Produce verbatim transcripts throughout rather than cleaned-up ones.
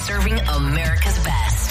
serving America's best.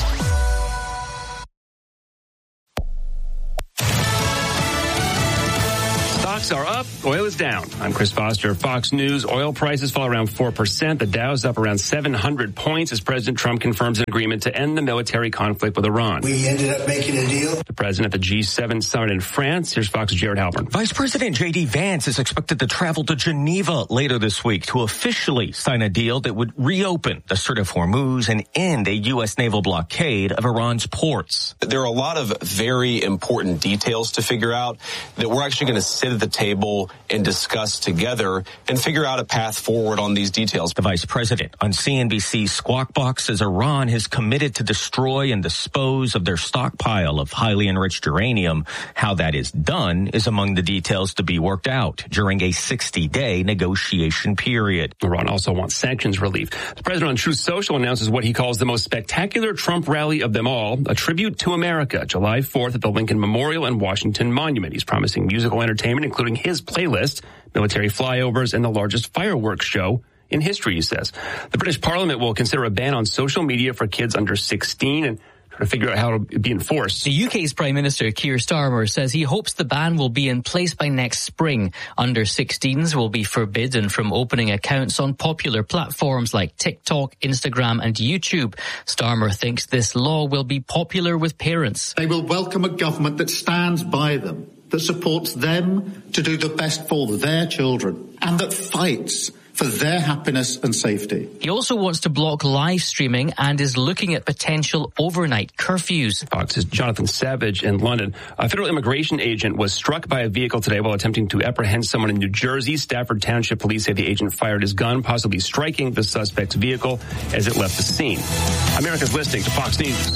Stocks are up, oil is down. I'm Chris Foster, Fox News. Oil prices fall around four percent. The Dow's up around seven hundred points as President Trump confirms an agreement to end the military conflict with Iran. We ended up making a deal. The president at the G seven summit in France. Here's Fox's Jared Halpern. Vice President J D Vance is expected to travel to Geneva later this week to officially sign a deal that would reopen the Strait of Hormuz and end a U S naval blockade of Iran's ports. There are a lot of very important details to figure out that we're actually going to sit at the table and discuss together and figure out a path forward on these details. The vice president on C N B C's Squawk Box says Iran has committed to destroy and dispose of their stockpile of highly enriched uranium. How that is done is among the details to be worked out during a sixty-day negotiation period. Iran also wants sanctions relief. The president on Truth Social announces what he calls the most spectacular Trump rally of them all, a tribute to America, July fourth at the Lincoln Memorial and Washington Monument. He's promising musical entertainment, including his playlist, military flyovers, and the largest fireworks show in history, he says. The British Parliament will consider a ban on social media for kids under sixteen and try to figure out how it'll be enforced. The U K's Prime Minister Keir Starmer says he hopes the ban will be in place by next spring. Under sixteens will be forbidden from opening accounts on popular platforms like TikTok, Instagram and YouTube. Starmer thinks this law will be popular with parents. They will welcome a government that stands by them, that supports them to do the best for their children, and that fights for their happiness and safety. He also wants to block live streaming and is looking at potential overnight curfews. Fox's Jonathan Savage in London. A federal immigration agent was struck by a vehicle today while attempting to apprehend someone in New Jersey. Stafford Township police say the agent fired his gun, possibly striking the suspect's vehicle as it left the scene. America's listening to Fox News.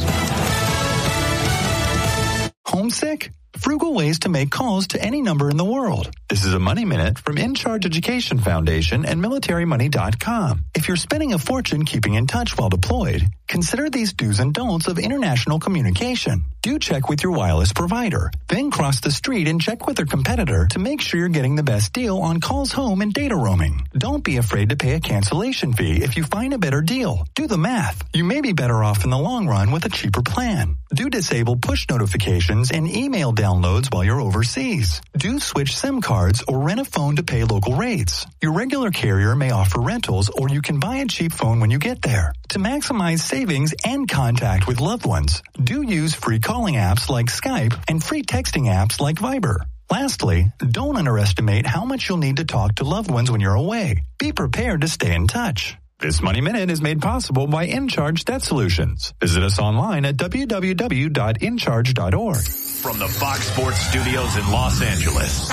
Homesick? Frugal ways to make calls to any number in the world. This is a Money Minute from In Charge Education Foundation and military money dot com. If you're spending a fortune keeping in touch while deployed, consider these do's and don'ts of international communication. Do check with your wireless provider. Then cross the street and check with their competitor to make sure you're getting the best deal on calls home and data roaming. Don't be afraid to pay a cancellation fee if you find a better deal. Do the math. You may be better off in the long run with a cheaper plan. Do disable push notifications and email downloads while you're overseas. Do switch SIM cards or rent a phone to pay local rates. Your regular carrier may offer rentals, or you can buy a cheap phone when you get there. To maximize savings and contact with loved ones, do use free calling apps like Skype and free texting apps like Viber. Lastly, don't underestimate how much you'll need to talk to loved ones when you're away. Be prepared to stay in touch. This Money Minute is made possible by InCharge Debt Solutions. Visit us online at w w w dot in charge dot org. From the Fox Sports Studios in Los Angeles,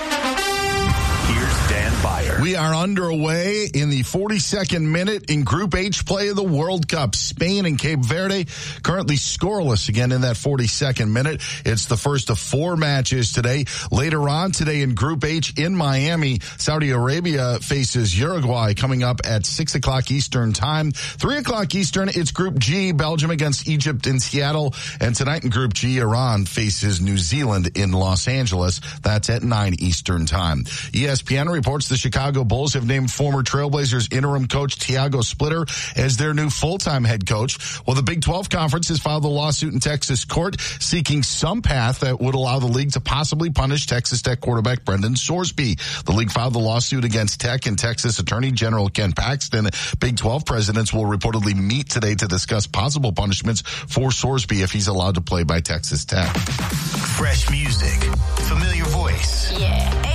here's Dan Byer. We are underway in the forty-second minute in Group H play of the World Cup. Spain and Cape Verde currently scoreless again in that forty-second minute. It's the first of four matches today. Later on today in Group H in Miami, Saudi Arabia faces Uruguay coming up at six o'clock Eastern time. three o'clock Eastern, it's Group G, Belgium against Egypt in Seattle. And tonight in Group G, Iran faces New Zealand in Los Angeles. That's at nine Eastern time. E S P N reports the Chicago Bulls have named former Trailblazers interim coach Tiago Splitter as their new full-time head coach. Well, the Big twelve Conference has filed a lawsuit in Texas court seeking some path that would allow the league to possibly punish Texas Tech quarterback Brendan Sorsby. The league filed the lawsuit against Tech and Texas Attorney General Ken Paxton. Big twelve presidents will reportedly meet today to discuss possible punishments for Sorsby if he's allowed to play by Texas Tech. Fresh music, familiar voice. Yeah.